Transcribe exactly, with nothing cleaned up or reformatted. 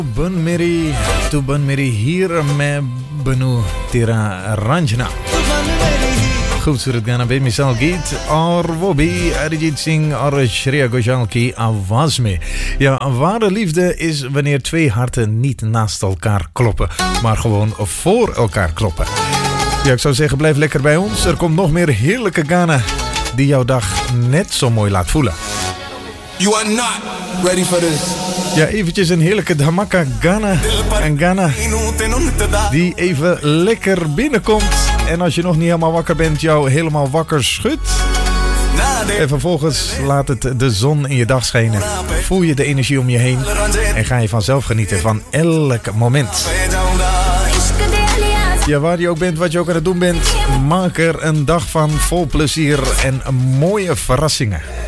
बन मेरी तू बन मेरी हीर मैं बनूं तेरा रंजना. खूबसूरत गाना बेमिसाल गीत और वो भी Arijit Singh और Shreya Ghoshal की आवाज में. Ja, ware liefde is wanneer twee harten niet naast elkaar kloppen, maar gewoon voor elkaar kloppen. Ja, ik zou zeggen, blijf lekker bij ons. Er komt nog meer heerlijke Ghana die jouw dag net zo mooi laat voelen. You are not ready for this. Ja, eventjes een heerlijke Dhamaka Ghana. En Ghana die even lekker binnenkomt. En als je nog niet helemaal wakker bent, jou helemaal wakker schudt. En vervolgens laat het de zon in je dag schijnen. Voel je de energie om je heen. En ga je vanzelf genieten van elk moment. Ja, waar je ook bent, wat je ook aan het doen bent, maak er een dag van vol plezier en mooie verrassingen.